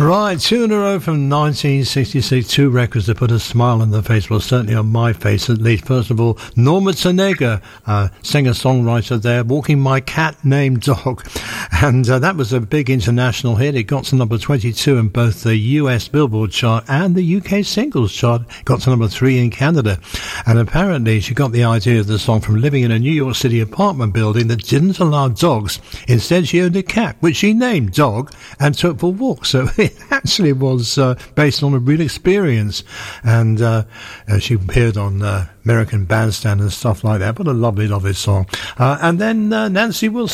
Right, two in a row from 1966, two records that put a smile on the face, well, certainly on my face at least. First of all, Norma Tanega, singer-songwriter there, Walking My Cat Named Dog. And that was a big international hit. It got to number 22 in both the US Billboard chart and the UK singles chart. Got to number 3 in Canada. And apparently she got the idea of the song from living in a New York City apartment building that didn't allow dogs. Instead, she owned a cat, which she named Dog, and took for walks. So it actually was based on a real experience. And she appeared on American Bandstand and stuff like that. What a lovely, lovely song. And then Nancy Wilson.